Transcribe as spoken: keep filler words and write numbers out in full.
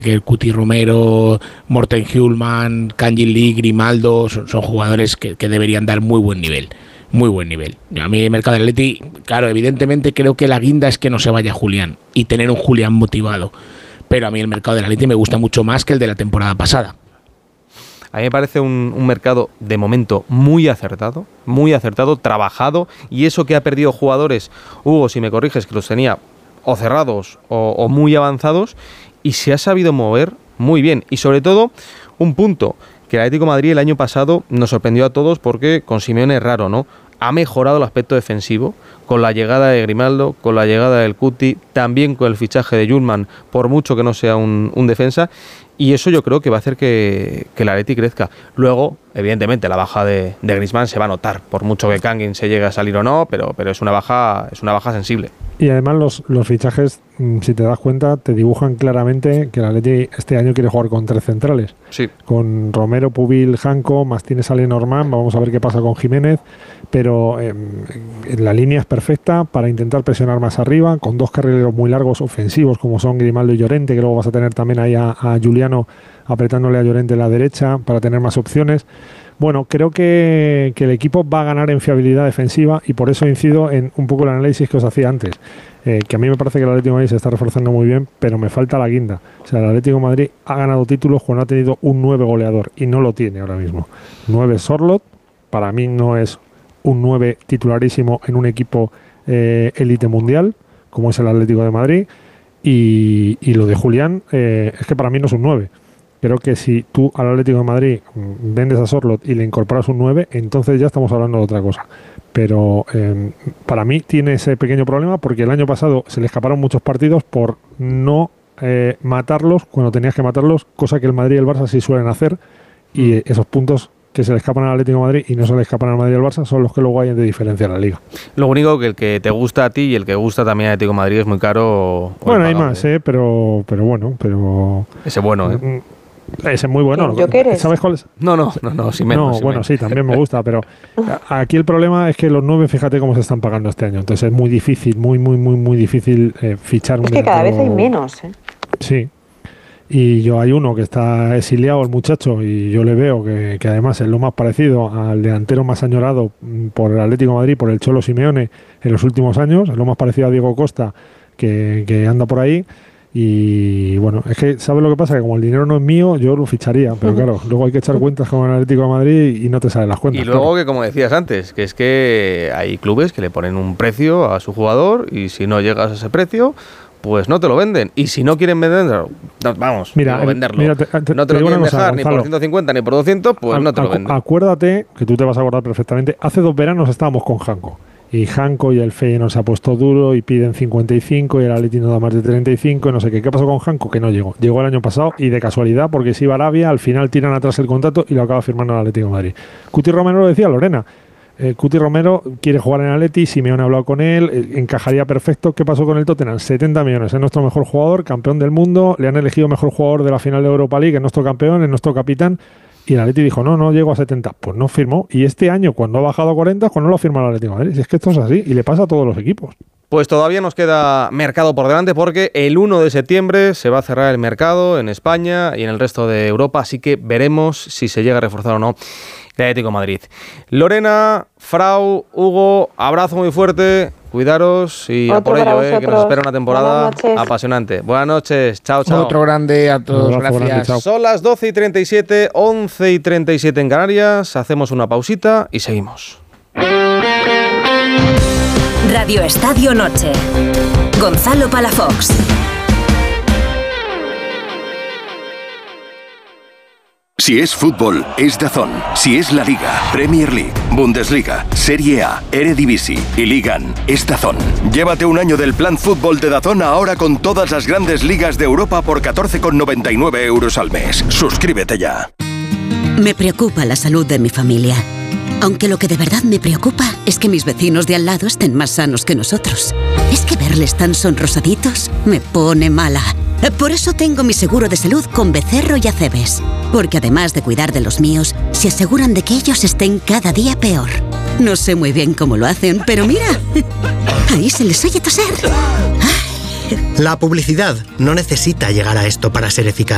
que el Cuti Romero, Morten Hjulmand, Kangin Lee, Grimaldo, son, son jugadores que, que deberían dar muy buen nivel. Muy buen nivel. A mí el mercado del Atleti, claro, evidentemente creo que la guinda es que no se vaya Julián y tener un Julián motivado. Pero a mí el mercado del Atleti me gusta mucho más que el de la temporada pasada. A mí me parece un, un mercado de momento muy acertado, muy acertado, trabajado, y eso que ha perdido jugadores, Hugo, si me corriges, que los tenía o cerrados o, o muy avanzados, y se ha sabido mover muy bien. Y sobre todo, un punto que el Atlético de Madrid el año pasado nos sorprendió a todos porque con Simeone es raro, ¿no? Ha mejorado el aspecto defensivo con la llegada de Grimaldo, con la llegada del Cuti, también con el fichaje de Hjulmand, por mucho que no sea un, un defensa, y eso yo creo que va a hacer que, que el Atleti crezca. Luego, evidentemente, la baja de, de Griezmann se va a notar, por mucho que Kangin se llegue a salir o no, pero, pero es una baja, es una baja sensible. Y además los, los fichajes, si te das cuenta, te dibujan claramente que el Atleti este año quiere jugar con tres centrales. Sí. Con Romero, Pubil, Janko, más tiene sale Norman, vamos a ver qué pasa con Jiménez, pero eh, la línea es perfecta para intentar presionar más arriba, con dos carrileros muy largos ofensivos como son Grimaldo y Llorente, que luego vas a tener también ahí a, a Juliano apretándole a Llorente en la derecha para tener más opciones. Bueno, creo que, que el equipo va a ganar en fiabilidad defensiva y por eso incido en un poco el análisis que os hacía antes, eh, que a mí me parece que el Atlético de Madrid se está reforzando muy bien, pero me falta la guinda. O sea, el Atlético de Madrid ha ganado títulos cuando ha tenido un nueve goleador y no lo tiene ahora mismo. nueve Sorloth, para mí no es un nueve titularísimo en un equipo eh, élite mundial, como es el Atlético de Madrid, y, y lo de Julián eh, es que para mí no es un nueve. Creo que si tú al Atlético de Madrid vendes a Sorloth y le incorporas un nueve, entonces ya estamos hablando de otra cosa. Pero eh, para mí tiene ese pequeño problema porque el año pasado se le escaparon muchos partidos por no eh, matarlos cuando tenías que matarlos, cosa que el Madrid y el Barça sí suelen hacer, y eh, esos puntos que se le escapan al Atlético de Madrid y no se le escapan al Madrid y al Barça son los que luego hay de diferencia en la Liga. Lo único que el que te gusta a ti y el que gusta también al Atlético de Madrid es muy caro. Bueno, hay más, eh, pero, pero bueno, pero... Ese bueno, ¿eh? Ese es muy bueno. ¿Yo qué eres? ¿Sabes cuál es? No, no, no, no, sí menos. No, sí bueno, menos. sí, también me gusta, pero aquí el problema es que los nueve, fíjate cómo se están pagando este año. Entonces es muy difícil, muy, muy, muy, muy difícil eh, fichar un Es que cada vez hay menos, ¿eh? Sí. Y yo hay uno que está exiliado, el muchacho, y yo le veo que, que además es lo más parecido al delantero más añorado por el Atlético de Madrid, por el Cholo Simeone en los últimos años, es lo más parecido a Diego Costa que, que anda por ahí. Y bueno, es que ¿sabes lo que pasa? Que como el dinero no es mío, yo lo ficharía, pero claro, luego hay que echar cuentas con el Atlético de Madrid y no te salen las cuentas. Y luego claro. que, como decías antes, que es que hay clubes que le ponen un precio a su jugador y si no llegas a ese precio, pues no te lo venden. Y si no quieren venderlo, no, vamos, mira, no venderlo, mira, te, te, no te, te lo quieren cosa, dejar Gonzalo, ni por ciento cincuenta ni por doscientos, pues a, no te lo a, venden. Acuérdate, que tú te vas a acordar perfectamente, hace dos veranos estábamos con Janko. Y Janko y el Feyenoord se ha puesto duro y piden cincuenta y cinco y el Atleti no da más de treinta y cinco y no sé qué. ¿Qué pasó con Janko? Que no llegó. Llegó el año pasado y de casualidad, porque si iba a Arabia, al final tiran atrás el contrato y lo acaba firmando el Atlético de Madrid. Cuti Romero lo decía Lorena. Eh, Cuti Romero quiere jugar en el Atleti, Simeone ha hablado con él, eh, encajaría perfecto. ¿Qué pasó con el Tottenham? setenta millones, es nuestro mejor jugador, campeón del mundo, le han elegido mejor jugador de la final de Europa League, es nuestro campeón, es nuestro capitán. Y el Atleti dijo, no, no llego a setenta. Pues no firmó. Y este año, cuando ha bajado a cuarenta, cuando no lo firma el Atlético de Madrid. Si es que esto es así. Y le pasa a todos los equipos. Pues todavía nos queda mercado por delante porque el uno de septiembre se va a cerrar el mercado en España y en el resto de Europa. Así que veremos si se llega a reforzar o no el Atlético de Madrid. Lorena, Frau, Hugo, abrazo muy fuerte. Cuidaros y Otro a por ello, eh, que nos espera una temporada Buenas apasionante. Buenas noches. Chao, chao. Otro grande a todos. Abrazo, Gracias. grande, chao. Son las doce y treinta y siete, once y treinta y siete en Canarias. Hacemos una pausita y seguimos. Radio Estadio Noche. Gonzalo Palafox. Si es fútbol, es DAZN. Si es la Liga, Premier League, Bundesliga, Serie A, Eredivisie y Ligan, es DAZN. Llévate un año del plan fútbol de DAZN ahora con todas las grandes ligas de Europa por catorce con noventa y nueve euros al mes. Suscríbete ya. Me preocupa la salud de mi familia. Aunque lo que de verdad me preocupa es que mis vecinos de al lado estén más sanos que nosotros. Es que verles tan sonrosaditos me pone mala. Por eso tengo mi seguro de salud con Becerro y Acebes. Porque además de cuidar de los míos, se aseguran de que ellos estén cada día peor. No sé muy bien cómo lo hacen, pero mira, ahí se les oye toser. La publicidad no necesita llegar a esto para ser eficaz.